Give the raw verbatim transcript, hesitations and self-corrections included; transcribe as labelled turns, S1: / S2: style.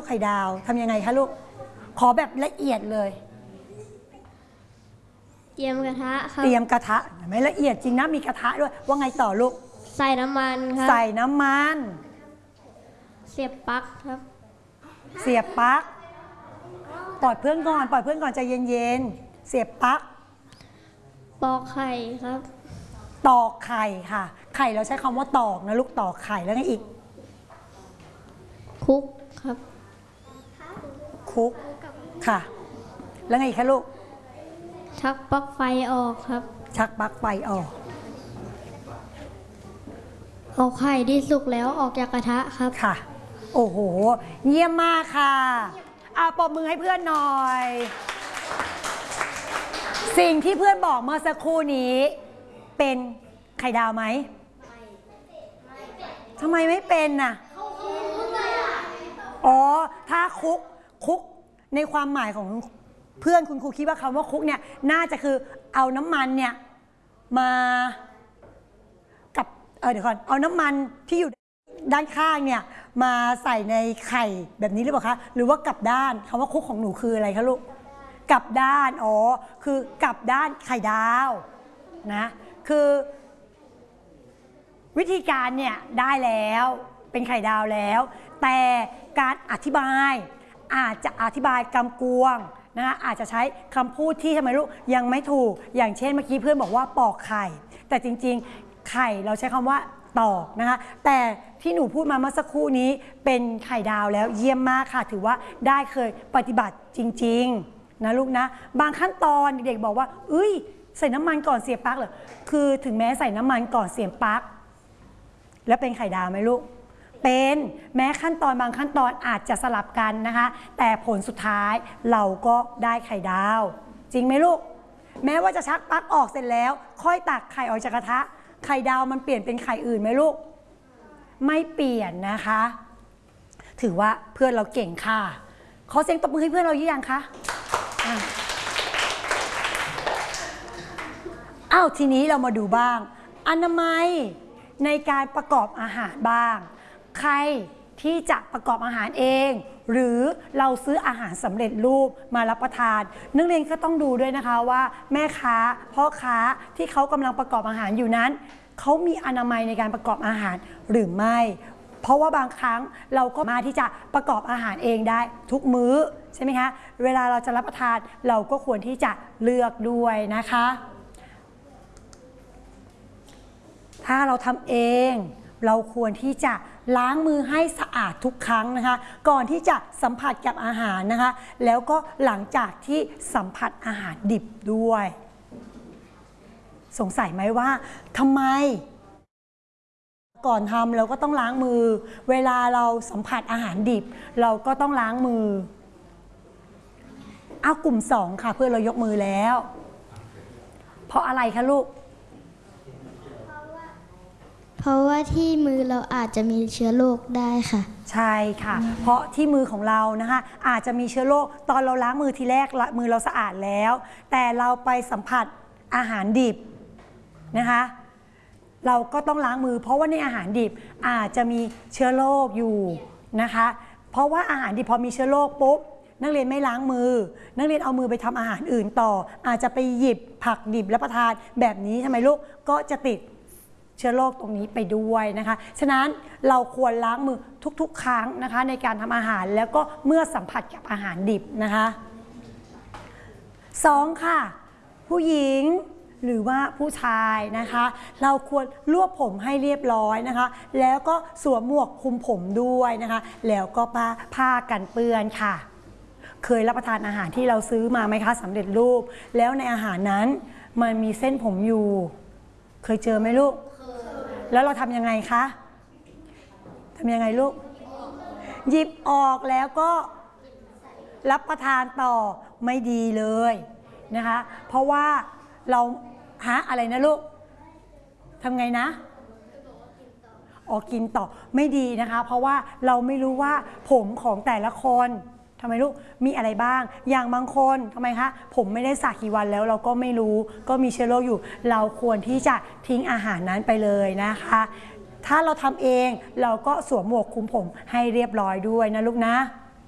S1: ไข่ดาวทำยังไงคะลูกขอแบบละเอียดเลย
S2: เตรียมกระทะครับ
S1: เตรียมกระทะไม่ละเอียดจริงนะมีกระทะด้วยว่าไงต่อลูก
S2: ใส่น้ำมันครับ
S1: ใส่น้ำมัน
S2: เสียบปลั๊กครับ
S1: เสียบปลั๊กปล่อยเพื่อนก่อนปล่อยเพื่อนก่อนใจเย็นๆเสียบปลั๊ก
S2: ปอกไข่ครับ
S1: ตอกไข่ค่ะไข่เราใช้คำว่าตอกนะลูกตอกไข่แล้วไงอีก
S2: คลุกครับ
S1: คลุกค่ะแล้วไงอีกคะลูก
S2: ชักปลั๊กไฟออกครับ
S1: ชักปลั๊กไฟออก
S2: เอาไข่ที่สุกแล้วออกจากกระทะครับ
S1: ค่ะโอ้โหเยี่ยมมากค่ะเอาปรบมือให้เพื่อนหน่อยสิ่งที่เพื่อนบอกเมื่อสักครู่นี้เป็นไข่ดาวไหมทำไมไม่เป็นน่ะอ๋อถ้าคุกคุกในความหมายของเพื่อนคุณครูคิดว่าคำว่าคุกเนี่ยน่าจะคือเอาน้ำมันเนี่ยมากับเออเดี๋ยวก่อนเอาน้ำมันที่อยู่ด้านข้างเนี่ยมาใส่ในไข่แบบนี้หรือเปล่าคะหรือว่ากลับด้านคำว่าคุกของหนูคืออะไรคะลูกกลับด้านอ๋อคือกลับด้านไข่ดาวนะคือวิธีการเนี่ยได้แล้วเป็นไข่ดาวแล้วแต่การอธิบายอาจจะอธิบายกำกวงนะคะอาจจะใช้คำพูดที่ทำไมลูกยังไม่ถูกอย่างเช่นเมื่อกี้เพื่อนบอกว่าปอกไข่แต่จริงๆไข่เราใช้คำว่าตอกนะคะแต่ที่หนูพูดมาเมื่อสักครู่นี้เป็นไข่ดาวแล้วเยี่ยมมากค่ะถือว่าได้เคยปฏิบัติจริงๆนะลูกนะบางขั้นตอนเด็กบอกว่าเอ้ยใส่น้ำมันก่อนเสียบปลั๊กเหรอคือถึงแม้ใส่น้ำมันก่อนเสียบปลั๊กแล้วเป็นไข่ดาวไหมลูกเป็นแม้ขั้นตอนบางขั้นตอนอาจจะสลับกันนะคะแต่ผลสุดท้ายเราก็ได้ไข่ดาวจริงไหมลูกแม้ว่าจะชักปลั๊กออกเสร็จแล้วค่อยตักไข่ออกจากกระทะไข่ดาวมันเปลี่ยนเป็นไข่อื่นไหมลูกไม่เปลี่ยนนะคะถือว่าเพื่อนเราเก่งค่ะขอเสียงตบมือให้เพื่อนเราหรือยังคะอ้าวทีนี้เรามาดูบ้างอนามัยในการประกอบอาหารบ้างใครที่จะประกอบอาหารเองหรือเราซื้ออาหารสำเร็จรูปมารับประทานนักเรียนก็ต้องดูด้วยนะคะว่าแม่ค้าพ่อค้าที่เขากำลังประกอบอาหารอยู่นั้นเขามีอนามัยในการประกอบอาหารหรือไม่เพราะว่าบางครั้งเราก็มาที่จะประกอบอาหารเองได้ทุกมื้อใช่ไหมคะเวลาเราจะรับประทานเราก็ควรที่จะเลือกด้วยนะคะถ้าเราทำเองเราควรที่จะล้างมือให้สะอาดทุกครั้งนะคะก่อนที่จะสัมผัสกับอาหารนะคะแล้วก็หลังจากที่สัมผัสอาหารดิบด้วยสงสัยไหมว่าทำไมก่อนทำเราก็ต้องล้างมือเวลาเราสัมผัสอาหารดิบเราก็ต้องล้างมือเอากลุ่มสองค่ะเพื่อนเรายกมือแล้วเพราะอะไรคะลูก
S2: เพราะว่าที่มือเราอาจจะมีเชื้อโรคได้ค่ะ
S1: ใช่ค่ะเพราะที่มือของเรานะคะอาจจะมีเชื้อโรคตอนเราล้างมือทีแรกมือเราสะอาดแล้วแต่เราไปสัมผัสอาหารดิบนะคะเราก็ต้องล้างมือเพราะว่าในอาหารดิบอาจจะมีเชื้อโรคอยู่นะคะเพราะว่าอาหารดิบพอมีเชื้อโรคปุ๊บนักเรียนไม่ล้างมือนักเรียนเอามือไปทำอาหารอื่นต่ออาจจะไปหยิบผักดิบและประทานแบบนี้ทำไมลูกก็จะติดเชื้อโรคตรงนี้ไปด้วยนะคะฉะนั้นเราควรล้างมือทุกๆครั้งนะคะในการทำอาหารแล้วก็เมื่อสัมผัสกับอาหารดิบนะคะสองค่ะผู้หญิงหรือว่าผู้ชายนะคะเราควรรวบผมให้เรียบร้อยนะคะแล้วก็สวมหมวกคลุมผมด้วยนะคะแล้วก็ผ้าผ้ากันเปื้อนค่ะเคยรับประทานอาหารที่เราซื้อมาไหมคะสำเร็จรูปแล้วในอาหารนั้นมันมีเส้นผมอยู่เคยเจอไหมลูกแล้วเราทำยังไงคะทำยังไงลูกหยิบออกแล้วก็รับประทานต่อไม่ดีเลยนะคะเพราะว่าเราหาอะไรนะลูกทำไงนะออกกินต่อไม่ดีนะคะเพราะว่าเราไม่รู้ว่าผมของแต่ละคนทำไมลูกมีอะไรบ้างอย่างบางคนทำไมคะผมไม่ได้สระกี่วันแล้วเราก็ไม่รู้ก็มีเชื้อโรคอยู่เราควรที่จะทิ้งอาหารนั้นไปเลยนะคะถ้าเราทำเองเราก็สวมหมวกคลุมผมให้เรียบร้อยด้วยนะลูกนะ